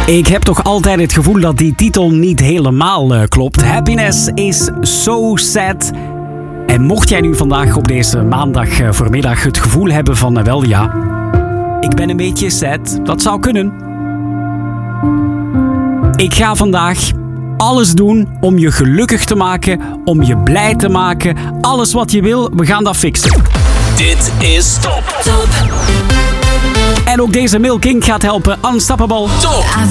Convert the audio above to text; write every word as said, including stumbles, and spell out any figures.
Ik heb toch altijd het gevoel dat die titel niet helemaal uh, klopt. Happiness is so sad. En mocht jij nu vandaag op deze maandag uh, voormiddag het gevoel hebben van, uh, wel ja, ik ben een beetje sad, dat zou kunnen. Ik ga vandaag alles doen om je gelukkig te maken, om je blij te maken. Alles wat je wil, we gaan dat fixen. Dit is Top. En ook deze Milking gaat helpen. Unstoppable. Top.